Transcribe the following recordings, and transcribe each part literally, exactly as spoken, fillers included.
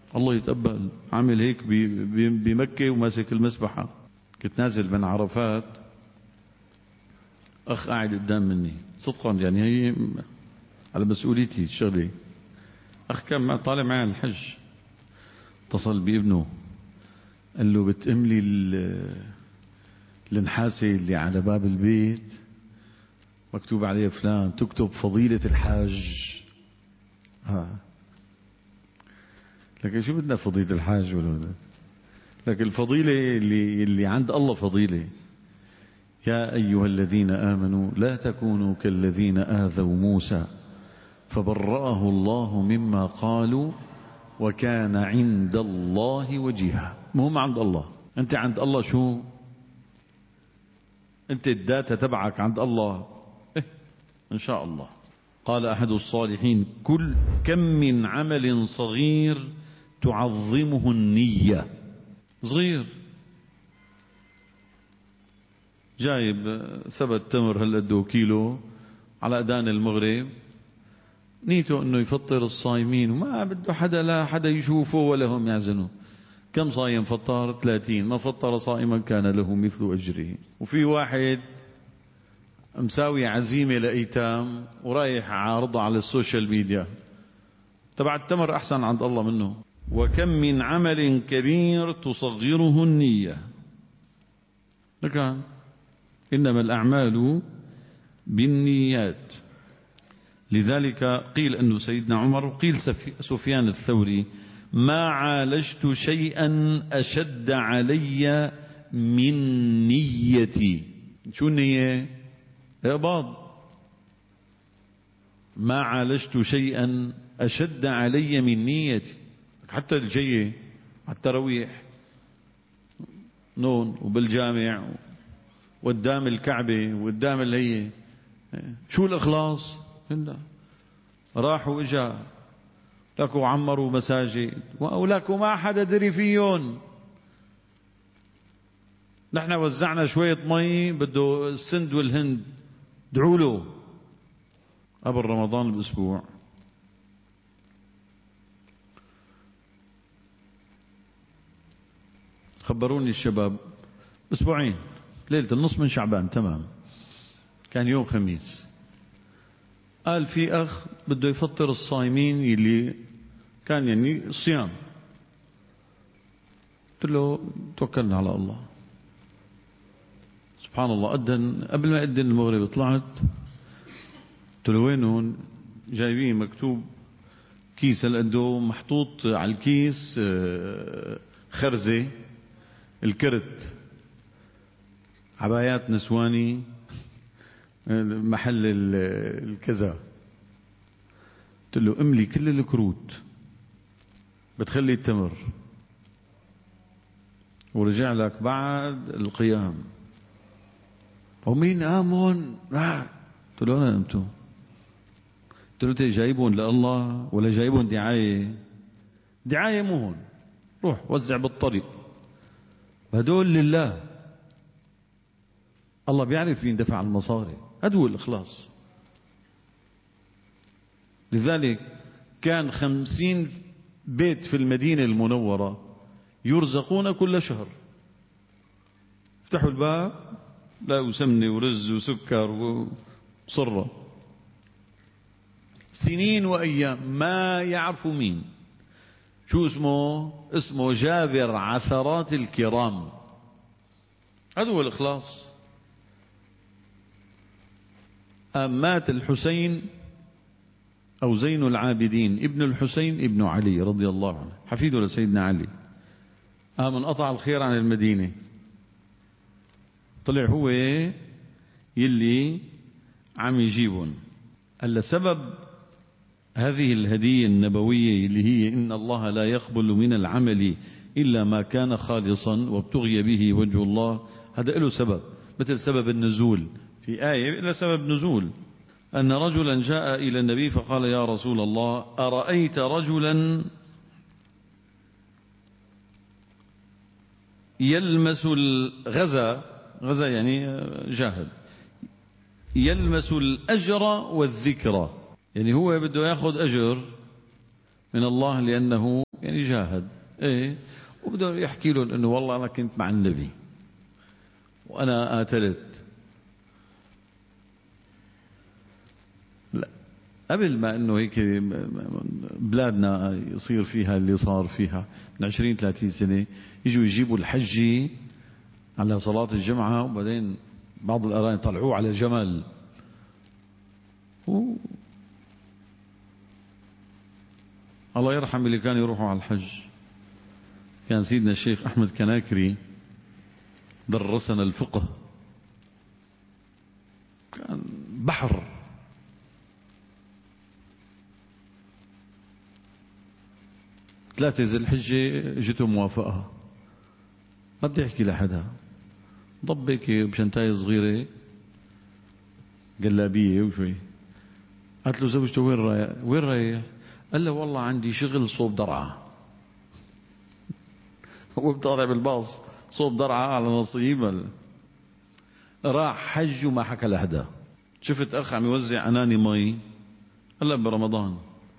الله يتقبل. عامل هيك بمكة وماسك المسبحة. كنت نازل من عرفات، أخ قاعد قدام مني صدقا، يعني هي على مسؤوليتي الشغلة. أخ كان طالع معي الحج، اتصل بابنه قال له بتأملي النحاسة اللي على باب البيت مكتوب عليه فلان، تكتب فضيلة الحاج. ها لكن شو بدنا فضيلة الحاج ولا لكن الفضيلة اللي, اللي عند الله فضيلة. يا أيها الذين آمنوا لا تكونوا كالذين آذوا موسى فبرأه الله مما قالوا وكان عند الله وجيها. مهم عند الله. أنت عند الله شو؟ أنت الداتا تبعك عند الله إيه؟ إن شاء الله. قال أحد الصالحين كل كم من عمل صغير تعظمه النية. صغير، جايب سبت تمر هالقدو كيلو على أذان المغرب، نيته انه يفطر الصايمين وما بده حدا، لا حدا يشوفه ولا هم يعزنوا. كم صايم فطر؟ ثلاثين. ما فطر صائما كان له مثل أجره. وفي واحد مساوي عزيمة لأيتام ورايح عارضة على السوشيال ميديا. تبع التمر أحسن عند الله منه. وكم من عمل كبير تصغره النية. لكن إنما الأعمال بالنيات. لذلك قيل أنه سيدنا عمر، وقيل سفيان الثوري ما عالجت شيئا أشد علي من نيتي. شو النية؟ إقباض. ما عالجت شيئا أشد علي من نيتي. حتى الجية على التراويح نون وبالجامع وقدام الكعبة وقدام الهي، شو الإخلاص؟ لا. راحوا وإجا لكوا عمروا مساجد وأولاكوا ما حدا دري فيهم. نحن وزعنا شوية مي بده السند والهند، دعوا له قبل رمضان بأسبوع. خبروني الشباب أسبوعين، ليلة النص من شعبان تمام، كان يوم خميس، قال في أخ بده يفطر الصايمين اللي كان يعني صيام. قلت له توكلنا على الله. سبحان الله، أذن قبل ما أذن المغرب طلعت قلت له وينهم؟ جايبين مكتوب كيس هالقدو محطوط على الكيس خرزة الكرت، عبايات نسواني، محل الكذا. قلت له املي كل الكروت بتخلي التمر ورجع لك بعد القيام. ومين آمن؟ قلت له أنا أمتو. قلت له انت جايبون لله ولا جايبون دعاية؟ دعاية مو هون، روح وزع بالطريق، هدول لله. الله بيعرف يندفع المصاري، هذا هو الإخلاص. لذلك كان خمسين بيت في المدينة المنورة يرزقون كل شهر. افتحوا الباب لا سمنة ورز وسكر وصرة، سنين وأيام ما يعرفوا مين. شو اسمه؟ اسمه جابر عثرات الكرام. هذا هو الإخلاص. مات الحسين أو زين العابدين ابن الحسين ابن علي رضي الله عنه، حفيده لسيدنا علي، آمن قطع الخير عن المدينة، طلع هو يلي عم يجيبون. ألا سبب هذه الهدية النبوية اللي هي إن الله لا يقبل من العمل إلا ما كان خالصا وابتغي به وجه الله، هذا له سبب، مثل سبب النزول في آية إلى سبب نزول، أن رجلا جاء إلى النبي فقال يا رسول الله أرأيت رجلا يلمس الغزا، غزا يعني جاهد، يلمس الأجر والذكر، يعني هو بده يأخذ أجر من الله لأنه يعني جاهد ايه، وبده يحكي لهم انه والله انا كنت مع النبي وانا قاتلت. لا، قبل ما انه هيك بلادنا يصير فيها اللي صار فيها من عشرين ثلاثين سنة، يجوا يجيبوا الحجي على صلاة الجمعة، وبعدين بعض الأرانب طلعوه على جمل. و... الله يرحم اللي كانوا يروحوا على الحج. كان سيدنا الشيخ أحمد كناكري درسنا الفقه، كان بحر. ثلاثة ذي الحجة اجته موافقة، ما بدي احكي لحدا، ضب هيك بشنتاية صغيرة جلابية وشوي. قالت له زوجته وين رايح؟ وين رايح؟ قال له والله عندي شغل صوب درعا. هو بطالع بالباص صوب درعا على نصيب. راح حج وما حكى لحدا. شفت اخ عم يوزع اناني مي هلا برمضان،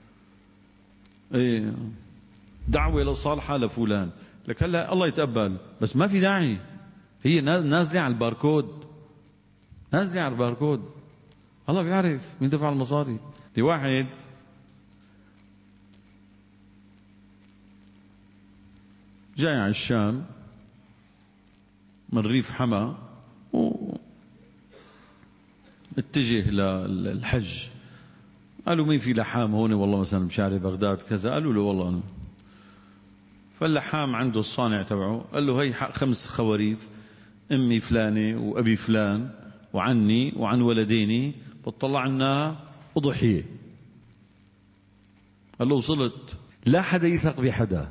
ايه دعوة للصالحة لفلان، لك هلا الله يتقبل، بس ما في داعي. هي نازلة على الباركود، نازلة على الباركود، الله بيعرف مين دفع المصاري. دي واحد جاي على الشام من ريف حما واتجه للحج، قالوا مين في لحام هون؟ والله مثلا بشارع بغداد كذا. قالوا له والله أنا. فاللحام عنده الصانع تبعه، قال له هي خمس خواريف، امي فلانة وابي فلان وعني وعن ولديني، بتطلع لنا اضحية. قال له وصلت. لا حدا يثق بحدا،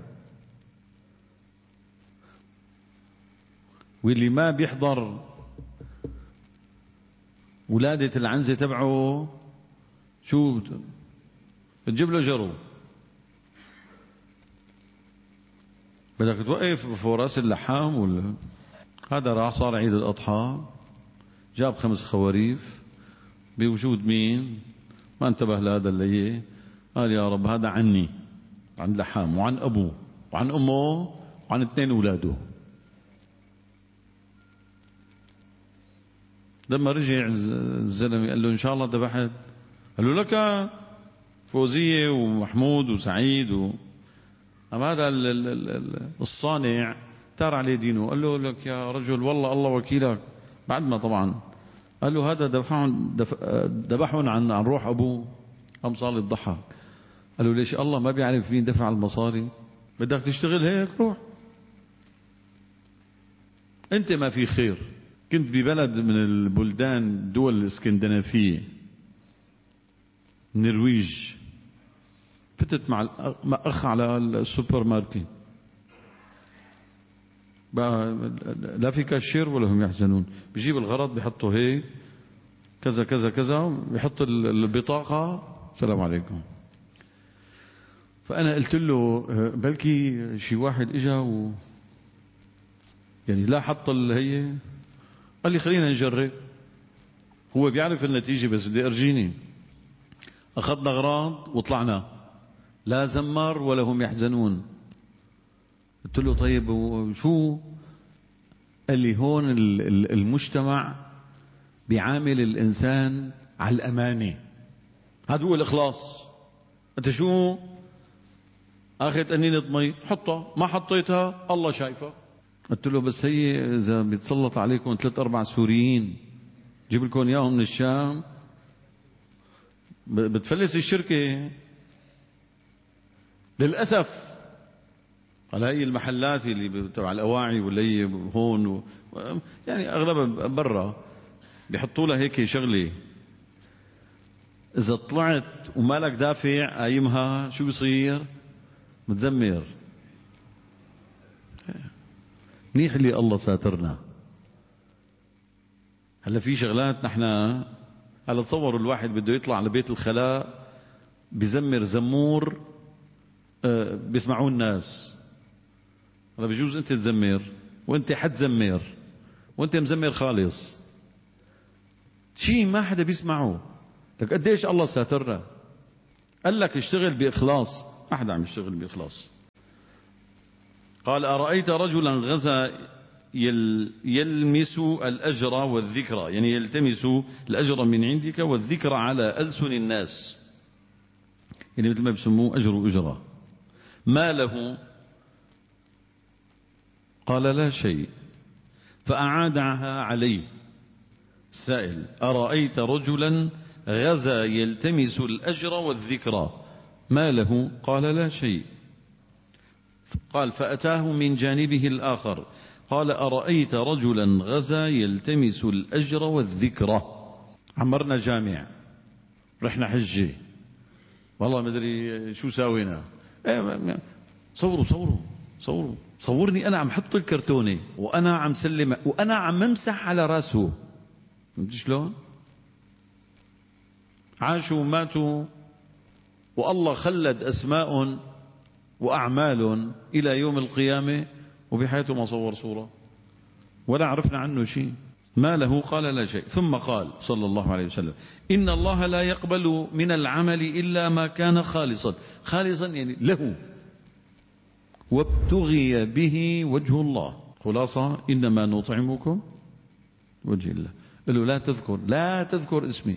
واللي ما بيحضر ولادة العنزة تبعه شو بتجيب له جرو. بدك توقف بفراس اللحام ولا؟ هذا راح صار عيد الأضحى، جاب خمس خواريف بوجود مين؟ ما انتبه لهذا اللي هي. قال يا رب هذا عني، عن لحام وعن أبوه وعن أمه وعن اثنين أولاده. لما رجع الزلمة قال له إن شاء الله ذبحت؟ قال له لك فوزية ومحمود وسعيد و... أما هذا الصانع تار عليه دينه. قال له لك يا رجل والله الله وكيلك، بعد ما طبعا قال له هذا دفعهم ذبحهم عن عن روح أبوه. قام صار يضحك. قال له ليش الله ما بيعرف مين دفع المصاري؟ بدك تشتغل هيك روح. أنت ما في خير. كنت ببلد من البلدان الدول الاسكندنافية، النرويج، فتت مع أخ على السوبر ماركت، لا في كاشير ولا هم يحزنون، بيجيب الغرض بيحطه هيك كذا كذا كذا، بيحط البطاقة السلام عليكم. فأنا قلت له بلكي شي واحد إجا و يعني لا حط هي. قال لي خلينا نجرب. هو بيعرف النتيجة بس بدي أرجيني. أخذنا أغراض وطلعنا، لا زمر ولا هم يحزنون. قلت له طيب شو؟ قال لي هون المجتمع بيعامل الإنسان على الأمانة، هذا هو الإخلاص. أنت شو أخذت قنينة مي حطها، ما حطيتها الله شايفك. قلت له بس هي إذا بيتسلط عليكم ثلاث أربع سوريين جيب لكم إياهم من الشام بتفلس الشركة للأسف. على هي المحلات اللي تبع الأواعي واللي هي هون و... يعني أغلبها برا بيحطوا لها هيك شغلة، إذا طلعت ومالك دافع قايمها شو بيصير؟ متذمر. منيح اللي الله ساترنا. هلا في شغلات نحن هلا تصوروا الواحد بده يطلع على بيت الخلاء بزمر زمور آه بيسمعوه الناس. هلا بجوز انت تزمر وانت حتزمر وانت مزمر خالص، شيء ما حدا بيسمعه. لك قديش الله ساترنا. قال لك اشتغل بإخلاص، ما حدا عم يشتغل بإخلاص. قال أرأيت رجلا غزا يلمس الأجر والذكرى، يعني يلتمس الأجر من عندك والذكر على ألسن الناس، يعني مثل ما بسموه أجر وأجرة، ما له؟ قال لا شيء. فأعادها عليه السائل: أرأيت رجلا غزا يلتمس الأجر والذكرى ما له؟ قال لا شيء. قال: فأتاه من جانبه الآخر قال: أرأيت رجلا غزا يلتمس الأجر والذكرى. عمرنا جامع، رحنا حجة، والله ما ادري شو ساوينا. صوروا صوروا صوروا صورني أنا عم حط الكرتونة وأنا عم سلم وأنا عم ممسح على راسه. فهمت شلون؟ عاشوا وماتوا والله خلد أسماء وأعمال إلى يوم القيامة، وبحياته ما صور صورة ولا عرفنا عنه شيء. ما له؟ قال لا شيء. ثم قال صلى الله عليه وسلم: إن الله لا يقبل من العمل إلا ما كان خالصا. خالصا يعني له، وابتغي به وجه الله. خلاصة: إنما نطعمكم وجه الله. قال له: لا تذكر لا تذكر اسمي،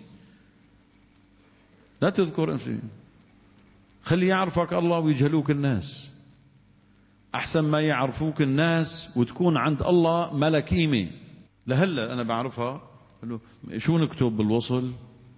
لا تذكر اسمي، خلي يعرفك الله ويجهلوك الناس، أحسن ما يعرفوك الناس وتكون عند الله ما لك قيمة. لهلا أنا بعرفها. شو نكتب بالوصل؟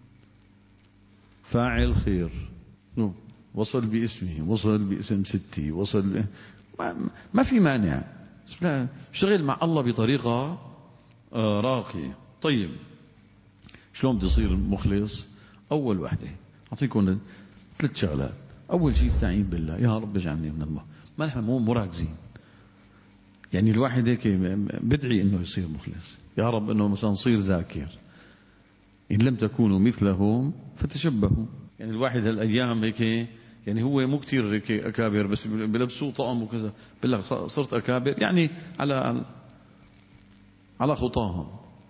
فاعل خير، وصل باسمي، وصل باسم ستي، وصل ما, ما في مانع، اشتغل مع الله بطريقة راقية. طيب شلون بدي يصير مخلص؟ أول وحدة أعطيكم ثلاث شغلات. أول شيء استعين بالله، يا رب اجعلني من الله. ما نحن مو مراكزين، يعني الواحد هيك بدعي انه يصير مخلص، يا رب انه مثلا نصير ذاكر، ان لم تكونوا مثلهم فتشبهوا. يعني الواحد هالايام هيك، يعني هو مو كثير هيك اكابر، بس بلبسوه طقم وكذا، بقول لك صرت اكابر، يعني على على خطاهم.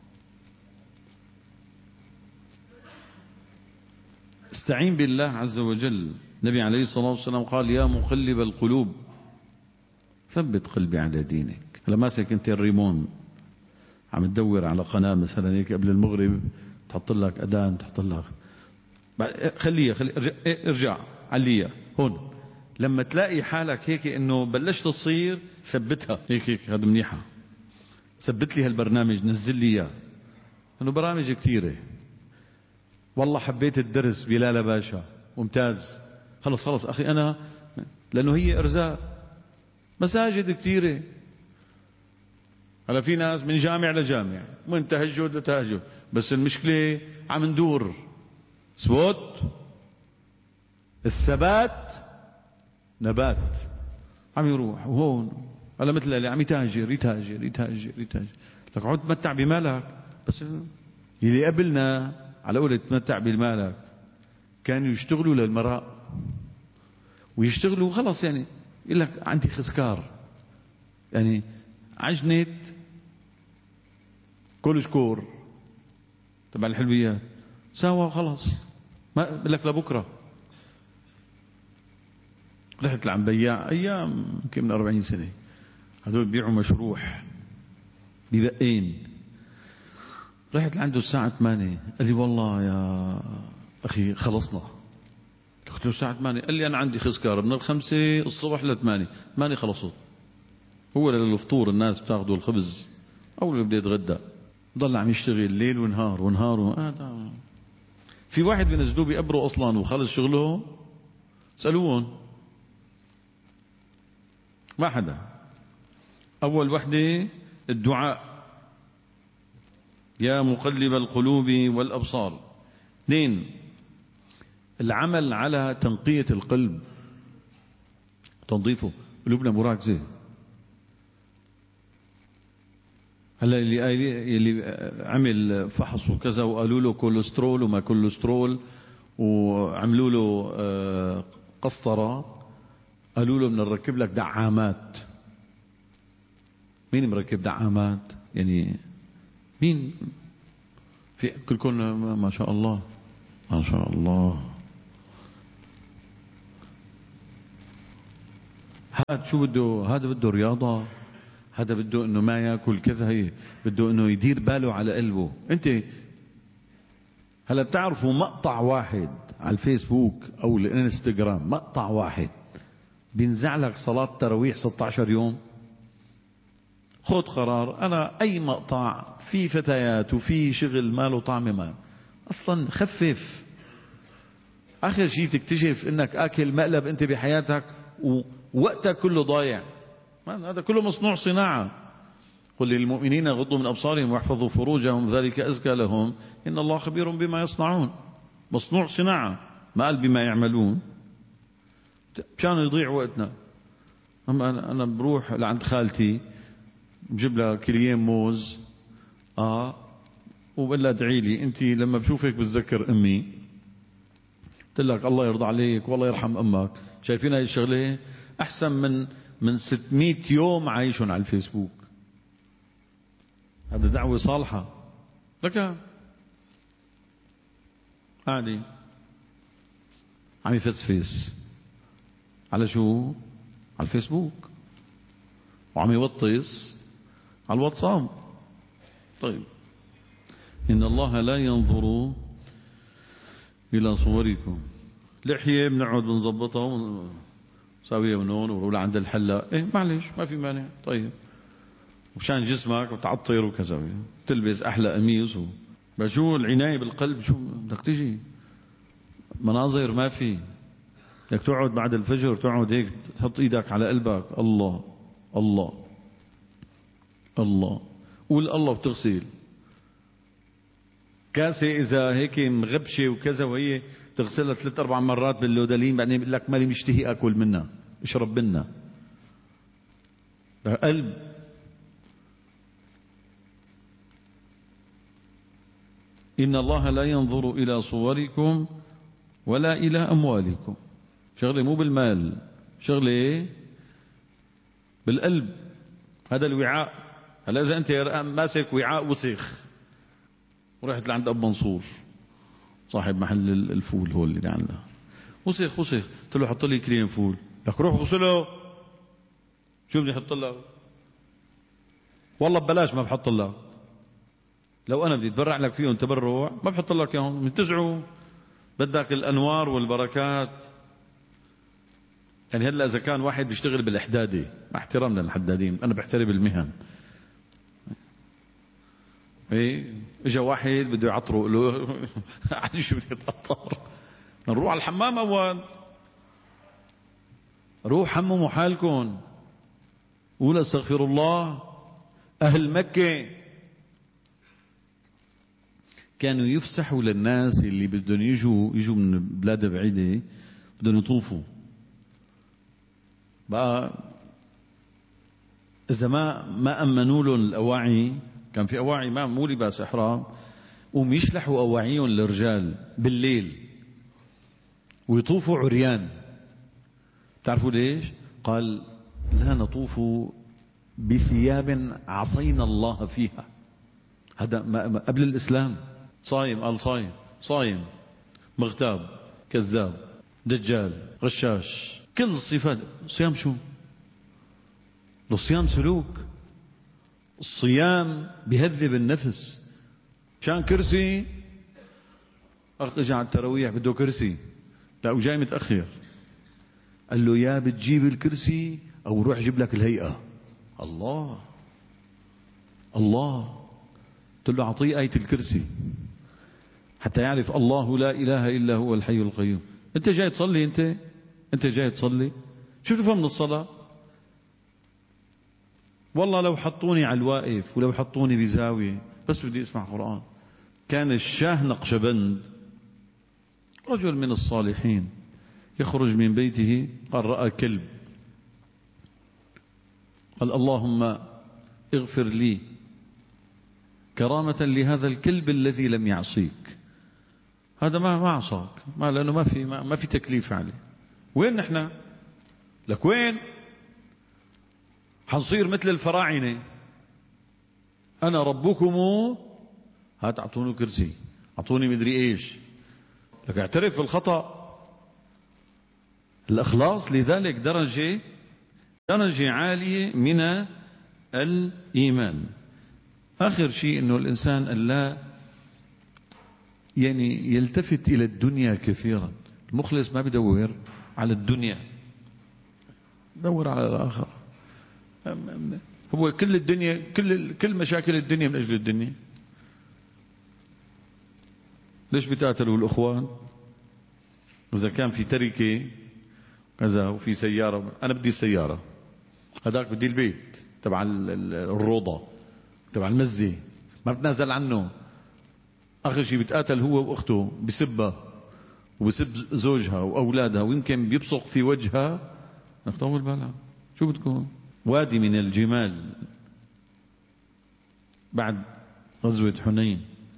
استعين بالله عز وجل. النبي عليه الصلاة والسلام قال: يا مقلب القلوب ثبت قلبي على دينك. هلا ماسك انت الريمون عم تدور على قناة مثلا هيك قبل المغرب، تحط لك اذان، تحط لك خليها خلي ارجع, ارجع عليها هون. لما تلاقي حالك هيك انه بلشت تصير، ثبتها هيك هيك، هذا منيحة، ثبت لي هالبرنامج، نزل لي اياه، انه برامج كثيرة. والله حبيت الدرس بلال باشا ممتاز، خلص خلص اخي انا، لانه هي ارزاق. مساجد كثيرة، هلا في ناس من جامع لجامع، من تهجد لتهجد، بس المشكلة عم ندور سوت الثبات نبات، عم يروح وهون. هلا مثل اللي عم يتاجر يتاجر يتاجر يتاجر، لك عود تمتع بمالك. بس اللي قبلنا على قولة تمتع بمالك كانوا يشتغلوا للمراء، ويشتغلوا خلص، يعني يقول لك عندي خسكار، يعني عجنة كل شكور تبع الحلويات سوا خلص، ما بقول لك لبكره. رحت لعم بياع ايام يمكن من أربعين سنة، هذول بيبيعوا مشروح بدقين. رحت لعنده الساعة ثمانية، قال لي: والله يا اخي خلصنا. قلت له: الساعة ثمانية؟ قال لي: انا عندي خسكار من الخمسة الصبح لثمانية. ثمانية خلصت. هو للفطور الناس بتاخذوا الخبز، او اللي بده يتغدى ضل عم يشتغل ليل ونهار ونهار و... آه في واحد بينزلوه بيقبروا اصلا وخلص شغله، سألوهم ما حدا. اول وحده الدعاء، يا مقلب القلوب والابصار. اثنين العمل على تنقية القلب، تنظيفه. قلوبنا مراكزة. هلا اللي اللي عمل فحص وكذا وقالوا له كوليسترول وما كوليسترول، وعملوا له قسطرة، قالوا له بدنا نركب لك دعامات. مين مركب دعامات؟ يعني مين؟ في كلكم ما شاء الله ما شاء الله. هذا شو بده؟ هذا بده رياضة، هذا بده انه ما ياكل كذا، هي بده انه يدير باله على قلبه. انت هلا بتعرفوا مقطع واحد على الفيسبوك او الانستغرام، مقطع واحد بينزع لك صلاة تراويح ستة عشر يوم. خذ قرار، انا اي مقطع في فتيات وفي شغل ماله طعمه ما اصلا خفف. اخر شيء بتكتشف انك اكل مقلب انت بحياتك ووقتك كله ضايع. هذا كله مصنوع صناعة. قل للمؤمنين يغضوا من أبصارهم ويحفظوا فروجهم ذلك أزكى لهم إن الله خبير بما يصنعون. مصنوع صناعة، ما قال بما يعملون، مشان يضيع وقتنا. أما أنا, أنا بروح لعند خالتي بجيب لها كليين موز آه وبقول لها ادعي لي أنت لما بشوفك بتذكر أمي. قلت لك الله يرضى عليك والله يرحم أمك. شايفين هاي الشغلة أحسن من من ستمئة يوم عايشون على الفيسبوك. هذا دعوة صالحة لك. قاعدة عم يفسفس على شو؟ على الفيسبوك، وعم يوطس على الواتساب. طيب إن الله لا ينظر إلى صوركم. لحية بنقعد بنظبطها ونساويها من هون ونروح عند الحلاق. إيه معلش ما في مانع. طيب وشان جسمك وتعطر وكذا تلبس أحلى قميص و... بشو العناية بالقلب شو بدك تجي مناظر ما في. بدك تقعد بعد الفجر تقعد هيك تحط ايدك على قلبك الله الله الله قول الله وتغسل كاسة إذا هيك مغبشة وكذا وهي تغسلها ثلاث أربع مرات باللودالين بعدين بيقول لك مالي مشتهي أكل منها اشرب منها. قلب. إن الله لا ينظر إلى صوركم ولا إلى أموالكم. شغلة مو بالمال، شغلة بالقلب. هذا الوعاء. هلا إذا أنت ماسك وعاء وسخ ورحت لعند أب منصور صاحب محل الفول هو اللي عندنا وسخ وسخ، قلت له حط لي كريم فول. لك روح غسله. شو بدي احط لك؟ والله ببلاش ما بحط لك. لو انا بدي اتبرع لك فيهم تبرع ما بحط لك اياهم. منتزعوا بدك الانوار والبركات. يعني هلا اذا كان واحد بيشتغل بالاحدادي، مع احترامنا للحدادين انا بحترم المهن، ايه اجا واحد بده يعطره له عادي شو بدي اتقطر. نروح على الحمام اول. روح حمموا حالكم. قول استغفر الله. اهل مكة كانوا يفسحوا للناس اللي بدهم يجوا يجوا من بلاد بعيدة بدهم يطوفوا. بقى إذا ما ما أمنوا لهم الأواعي، كان في أواعي ما مو لباس إحرام، وميشلحوا أواعيهم للرجال بالليل ويطوفوا عريان. تعرفوا ليش؟ قال لا نطوف بثياب عصينا الله فيها. هذا قبل الإسلام. صايم قال صايم صايم مغتاب كذاب دجال غشاش كل الصفات. صيام شو؟ الصيام سلوك. الصيام بيهذب النفس. شان كرسي اخ اجى على التراويح بده كرسي، لا وجاي متأخر، قال له يا بتجيب الكرسي او روح جيب لك الهيئة. الله الله. قلت له اعطيه آية الكرسي حتى يعرف الله لا اله الا هو الحي القيوم. انت جاي تصلي؟ انت انت جاي تصلي؟ شو تفهم من الصلاة؟ والله لو حطوني على الواقف ولو حطوني بزاوية بس بدي اسمع قرآن. كان الشاه نقشبند رجل من الصالحين يخرج من بيته قال رأى كلب، قال اللهم اغفر لي كرامة لهذا الكلب الذي لم يعصيك. هذا ما ما عصاك، ما لأنه ما في ما, ما في تكليف عليه. وين نحن؟ لك وين؟ حنصير مثل الفراعنة. أنا ربكم هات أعطوني كرسي أعطوني مدري إيش. لك اعترف بالخطأ. الإخلاص لذلك درجة درجة عالية من الإيمان. آخر شيء أنه الإنسان لا يعني يلتفت إلى الدنيا كثيرا. المخلص ما بدور على الدنيا، دور على الآخر. هو كل الدنيا كل كل مشاكل الدنيا من أجل الدنيا. ليش بتقاتلوا الأخوان؟ إذا كان في تركة كذا وفي سيارة، أنا بدي السيارة، هذاك بدي البيت تبع الروضة تبع المزة، ما بتنازل عنه. آخر شيء بتقاتل هو وأخته، بسبها وبسب زوجها وأولادها، ويمكن بيبصق في وجهها. نطول بالها. شو بدكم؟ وادي من الجمال بعد غزوة حنين،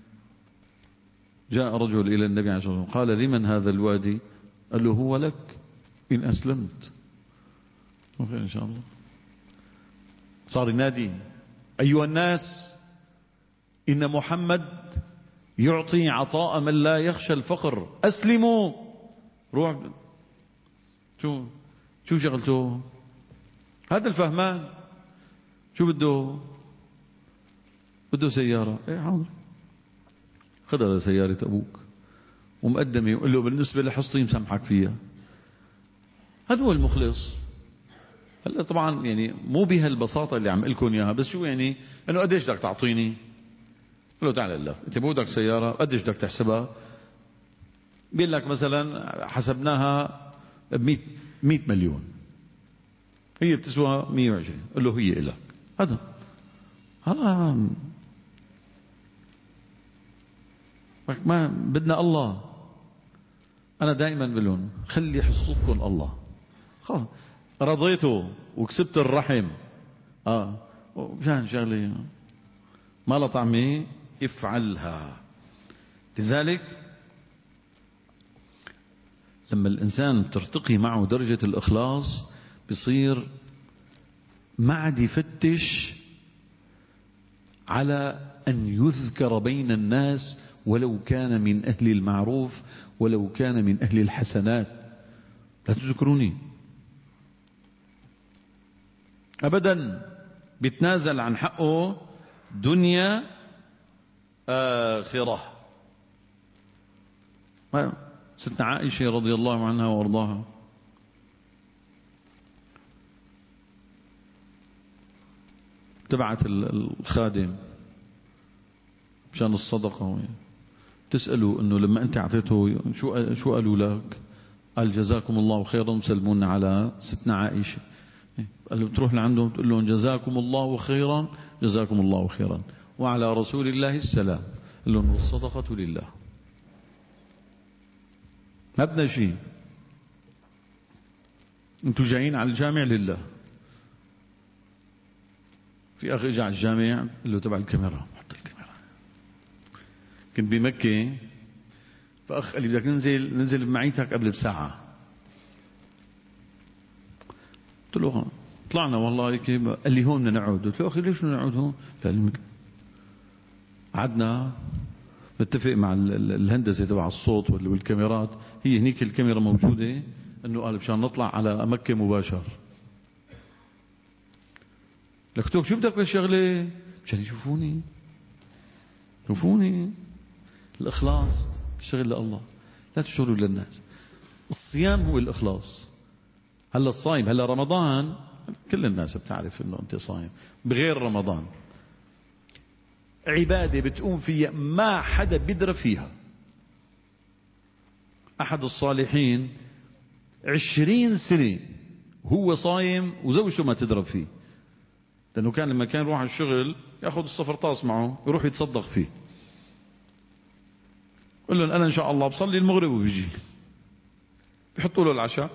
جاء رجل إلى النبي عليه الصلاة والسلام قال: لمن هذا الوادي؟ قال له: هو لك إن أسلمت. وخير إن شاء الله. صار ينادي: أيها الناس، إن محمد يعطي عطاء من لا يخشى الفقر، أسلموا. روح. شو شو شغلته هذا الفهمان؟ شو بده؟ بده سيارة. ايه حاضر، خذها سيارة أبوك ومقدمة، وقال له بالنسبة لحصتي مسامحك فيها. هذا هو المخلص. هلا طبعا يعني مو بهالبساطة اللي عم لكم اياها، بس شو يعني انه قديش بدك تعطيني؟ قال له: تعال الله، انت بدك سيارة قديش بدك تحسبها؟ بيقول لك مثلا حسبناها ب مئة مليون، هي بتسوى مئة وعشرين. قال له: هي لك. هذا ها ما بدنا الله. انا دائما بقول لهم: خلي حصتكم الله. خلاص رضيته وكسبت الرحم، اه مشان شغله ما لا طعمه افعلها. لذلك لما الإنسان ترتقي معه درجة الإخلاص بصير ما عاد يفتش على أن يذكر بين الناس ولو كان من أهل المعروف ولو كان من أهل الحسنات. لا تذكروني أبدا. بيتنازل عن حقه دنيا آخرة. ستنا عائشة رضي الله عنها وارضاها تبعت الخادم مشان الصدقة، تسأله انه لما انت اعطيته شو شو قالوا لك؟ قال: جزاكم الله خيرا وسلمونا على ستنا عائشة. قال له: تروح لعندهم تقول لهم: جزاكم الله خيرا جزاكم الله خيرا وعلى رسول الله السلام. قال لهم: والصدقة لله، ما بدنا شيء، انتوا جايين على الجامع لله. في اخ اجى على الجامع قال له: تبع الكاميرا، حط الكاميرا. كنت بمكة، فاخ قال لي: بدك ننزل ننزل بمعيتك قبل بساعة. قلت له: طلعنا والله هيك. قال لي: هون بدنا نقعد. قلت له: اخي ليش بدنا نقعد هون؟ قال: قعدنا نتفق مع الهندسة تبع الصوت والكاميرات، هي هنيك الكاميرا موجودة، انه قال مشان نطلع على مكة مباشر. لك شو بدك بالشغلة؟ مشان يشوفوني يشوفوني. الإخلاص اشتغل لله، لا تشتغلوا للناس. الصيام هو الإخلاص. هلا الصايم، هلا رمضان كل الناس بتعرف انه انت صايم. بغير رمضان عبادة بتقوم فيها ما حدا بيدرى فيها. أحد الصالحين عشرين سنة هو صايم وزوجته ما تضرب فيه، لأنه كان لما كان يروح على الشغل يأخذ الصفرطاس معه يروح يتصدق فيه. قل لهم: أنا إن شاء الله بصلي المغرب وبيجي. بيحطوا له العشاء.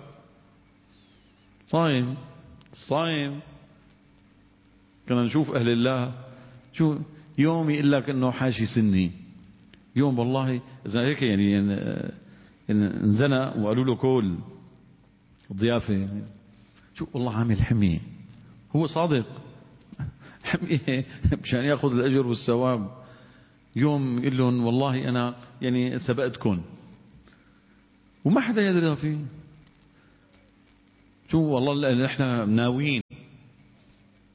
صايم صايم. كنا نشوف أهل الله شو يوم يقول لك انه حاشي سني، يوم والله اذا هيك يعني انزنى وقالوا له كل ضيافه يعني شو والله عامل حميه، هو صادق حميه مشان ياخذ الاجر والثواب. يوم يقول لهم: والله انا يعني سبقتكم، وما حدا يدري فيه. شو والله نحن ناويين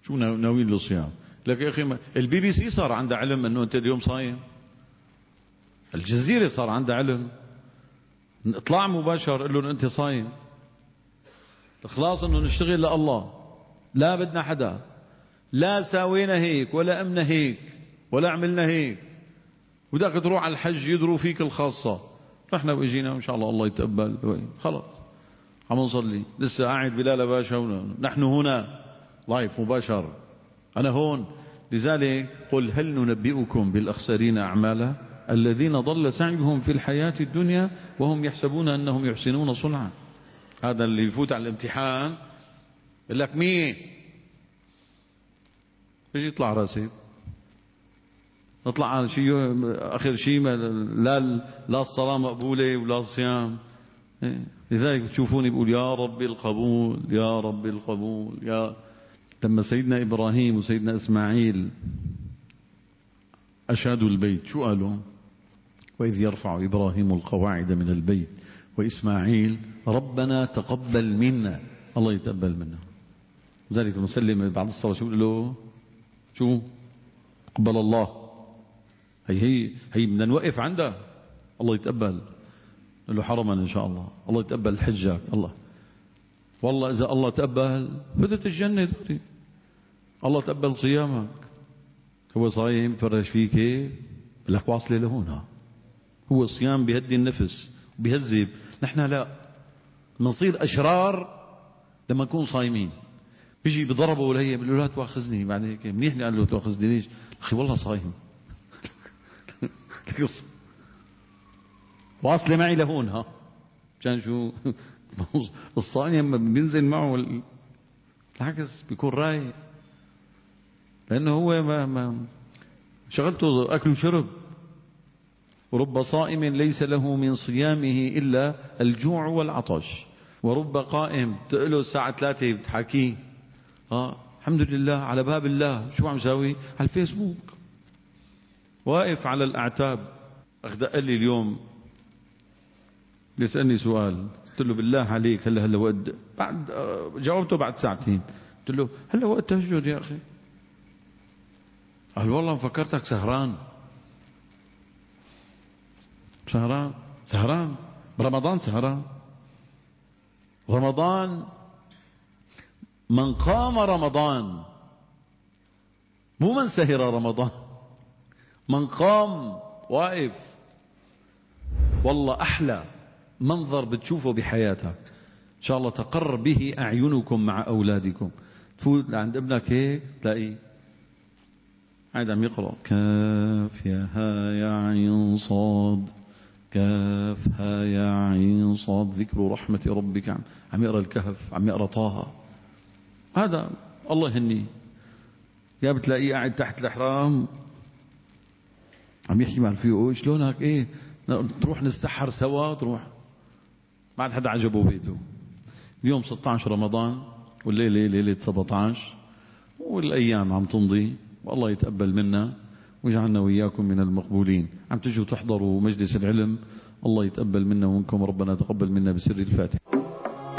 شو ناويين له صيام؟ لك يا أخي البي بي سي صار عنده علم أنه أنت اليوم صايم. الجزيرة صار عندها علم، اطلع مباشر قل له أنت صايم. خلاص أنه نشتغل لله، لا بدنا حدا، لا ساوينا هيك ولا أمنا هيك ولا عملنا هيك. بدك تروح على الحج يدروا فيك الخاصة، رحنا واجينا وإن شاء الله الله يتقبل. خلاص عم نصلي، لسه قاعد بلال باشا نحن هنا لايف مباشر، أنا هون. لذلك قل هل ننبئكم بالأخسرين أعمالا الذين ضل سعيهم في الحياة الدنيا وهم يحسبون أنهم يحسنون صنعا. هذا اللي يفوت على الامتحان يقول لك مين بيجي يطلع راسب، نطلع على شيء آخر شيء لا لا الصلاة مقبولة ولا الصيام. لذلك تشوفوني بقول يا رب القبول يا رب القبول. يا لما سيدنا إبراهيم وسيدنا إسماعيل أشادوا البيت شو قالوا؟ وإذ يرفع إبراهيم القواعد من البيت وإسماعيل ربنا تقبل منا. الله يتقبل منا. لذلك المسلم بعد الصلاة شو بقول له؟ شو قبل الله. هي هي هي بدنا نوقف عندها الله يتقبل. قال له حرما إن شاء الله الله يتقبل حجك. الله والله إذا الله تقبل بدت الجنة دوري. الله تقبل صيامك. هو صايم تفرج فيك كيف لك واصلة لهون. هو الصيام بيهدي النفس بيهذب. نحن لا نصير أشرار لما نكون صايمين. بيجي بضربه ولا هي بيقول له لا تواخذني بعد هيك منيح. قال له تواخذني ليش؟ أخي والله صايم واصلة معي لهون. ها عشان شو الصائم لما بينزل معه العكس بيكون رايق، لأنه هو ما, ما شغلته أكل وشرب. ورب صائم ليس له من صيامه إلا الجوع والعطش، ورب قائم تقله الساعة ثلاثة بتحكيه آه الحمد لله على باب الله. شو عم ساوي؟ على الفيسبوك واقف على الأعتاب. أخدق لي اليوم بيسألني سؤال، قلت له بالله عليك هلا هلا وقت بعد جاوبته بعد ساعتين. قلت له هلا وقت تهجد يا أخي؟ قال والله فكرتك سهران. سهران سهران برمضان سهران. رمضان من قام رمضان مو من سهر رمضان، من قام واقف. والله أحلى منظر بتشوفه بحياتك إن شاء الله تقر به أعينكم مع أولادكم. تفوت عند ابنك هيك تلاقيه قاعد عم يقرأ كاف يا ها يا عين صاد كاف ها يا عين صاد ذكر رحمة ربك. عم, عم يقرأ الكهف، عم يقرأ طه. هذا الله يهنيه. يا بتلاقيه قاعد تحت الإحرام عم يحكي مع الفيو شلونك ايه تروح نتسحر سوا. تروح بعد حدا عجبه بيته. اليوم ستة عشر رمضان والليلة ليلة سبعة عشر والأيام عم تمضي والله يتقبل منا ويجعلنا وإياكم من المقبولين. عم تجوا تحضروا مجلس العلم الله يتقبل منا ومنكم. ربنا تقبل منا بسر الفاتحة.